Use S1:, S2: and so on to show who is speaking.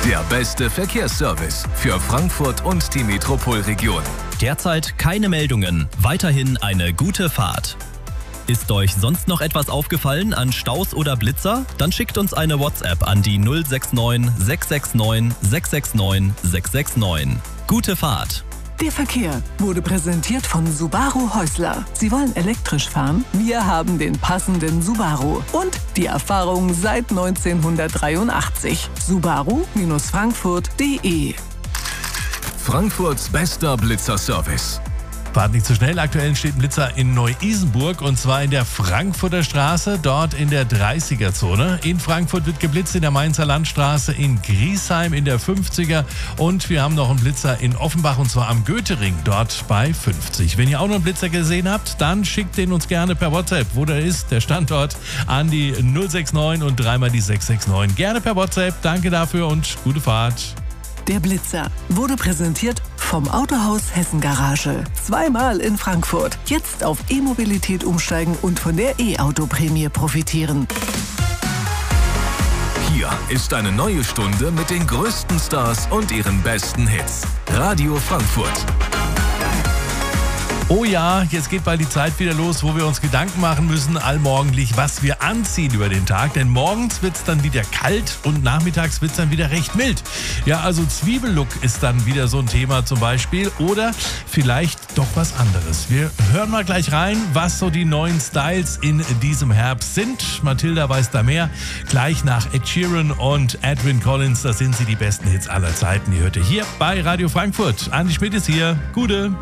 S1: Der beste Verkehrsservice für Frankfurt und die Metropolregion.
S2: Derzeit keine Meldungen. Weiterhin eine gute Fahrt. Ist euch sonst noch etwas aufgefallen an Staus oder Blitzer? Dann schickt uns eine WhatsApp an die 069 669 669 669. Gute Fahrt.
S3: Der Verkehr wurde präsentiert von Subaru Häusler. Sie wollen elektrisch fahren? Wir haben den passenden Subaru und die Erfahrung seit 1983. Subaru-Frankfurt.de.
S1: Frankfurts bester Blitzerservice.
S4: Fahrt nicht zu schnell. Aktuell steht ein Blitzer in Neu-Isenburg und zwar in der Frankfurter Straße, dort in der 30er-Zone. In Frankfurt wird geblitzt in der Mainzer Landstraße, in Griesheim in der 50er und wir haben noch einen Blitzer in Offenbach und zwar am Goethering, dort bei 50. Wenn ihr auch noch einen Blitzer gesehen habt, dann schickt den uns gerne per WhatsApp, wo der ist, der Standort, an die 069 und dreimal die 669. Gerne per WhatsApp. Danke dafür und gute Fahrt.
S3: Der Blitzer wurde präsentiert vom Autohaus Hessen Garage. Zweimal in Frankfurt. Jetzt auf E-Mobilität umsteigen und von der E-Auto-Prämie profitieren.
S1: Hier ist eine neue Stunde mit den größten Stars und ihren besten Hits. Radio Frankfurt.
S4: Oh ja, jetzt geht bald die Zeit wieder los, wo wir uns Gedanken machen müssen, allmorgendlich, was wir anziehen über den Tag. Denn morgens wird es dann wieder kalt und nachmittags wird es dann wieder recht mild. Ja, also Zwiebellook ist dann wieder so ein Thema zum Beispiel. Oder vielleicht doch was anderes. Wir hören mal gleich rein, was so die neuen Styles in diesem Herbst sind. Mathilda weiß da mehr. Gleich nach Ed Sheeran und Edwyn Collins, das sind sie, die besten Hits aller Zeiten. Die hört ihr hier bei Radio Frankfurt. Andi Schmidt ist hier. Gute.